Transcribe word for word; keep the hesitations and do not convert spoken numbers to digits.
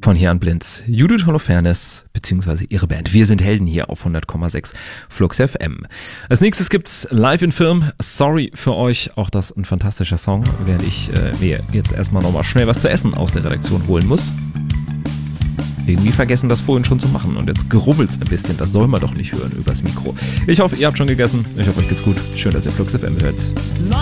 Von hier an blind. Judith Holofernes beziehungsweise ihre Band. Wir sind Helden hier auf hundert Komma sechs Flux F M. Als nächstes gibt's Live in Film. Sorry für euch. Auch das ein fantastischer Song, während ich äh, mir jetzt erstmal nochmal schnell was zu essen aus der Redaktion holen muss. Irgendwie vergessen, das vorhin schon zu machen. Und jetzt grubbelt's ein bisschen. Das soll man doch nicht hören übers Mikro. Ich hoffe, ihr habt schon gegessen. Ich hoffe, euch geht's gut. Schön, dass ihr Flux F M hört.